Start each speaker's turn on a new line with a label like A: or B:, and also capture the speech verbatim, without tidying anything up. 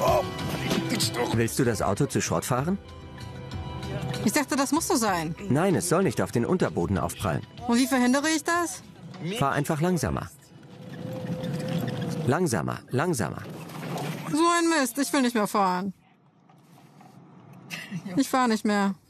A: Willst du das Auto zu Schrott fahren?
B: Ich dachte, das muss so sein.
A: Nein, es soll nicht auf den Unterboden aufprallen.
B: Und wie verhindere ich das?
A: Fahr einfach langsamer. Langsamer, langsamer.
B: So ein Mist, ich will nicht mehr fahren. Ich fahre nicht mehr.